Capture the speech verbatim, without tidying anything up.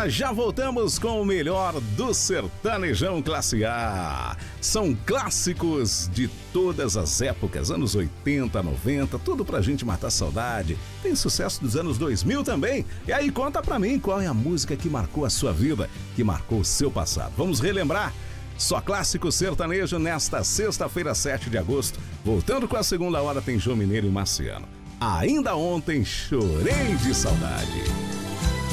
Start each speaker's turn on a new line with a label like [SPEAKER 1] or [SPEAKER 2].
[SPEAKER 1] Já já voltamos com o melhor do sertanejão classe A. São clássicos de todas as épocas, anos oitenta, noventa, tudo pra gente matar saudade. Tem sucesso dos anos dois mil também. E aí conta pra mim qual é a música que marcou a sua vida, que marcou o seu passado. Vamos relembrar? Só clássico sertanejo nesta sexta-feira, sete de agosto. Voltando com a segunda hora, tem João Mineiro e Marciano. Ainda ontem chorei de saudade.